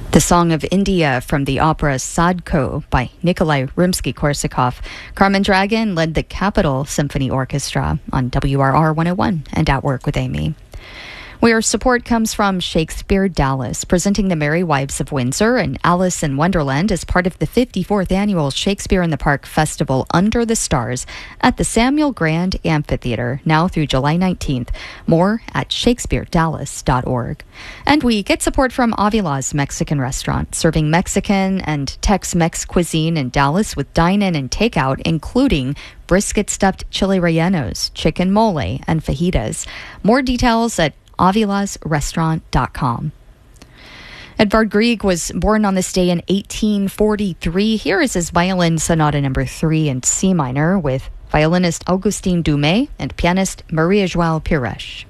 The Song of India from the opera Sadko by Nikolai Rimsky-Korsakov. Carmen Dragon led the Capitol Symphony Orchestra on WRR 101 and At Work with Amy. Where support comes from Shakespeare Dallas, presenting The Merry Wives of Windsor and Alice in Wonderland as part of the 54th annual Shakespeare in the Park Festival Under the Stars at the Samuel Grand Amphitheater, now through July 19th. More at shakespearedallas.org. And we get support from Avila's Mexican Restaurant, serving Mexican and Tex-Mex cuisine in Dallas with dine-in and takeout, including brisket stuffed chili rellenos, chicken mole, and fajitas. More details at avilasrestaurant.com. Edvard Grieg was born on this day in 1843. Here is his Violin Sonata No. 3 in C minor with violinist Augustin Dumay and pianist Maria João Pires.